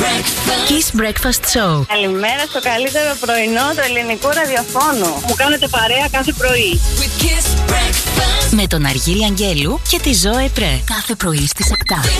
Kiss Breakfast Show. Καλημέρα στο καλύτερο πρωινό του ελληνικού ραδιοφώνου. Μου κάνετε παρέα κάθε πρωί. Με τον Αργύρι Αγγέλου και τη Ζώε Πρέ. Κάθε πρωί στις 7.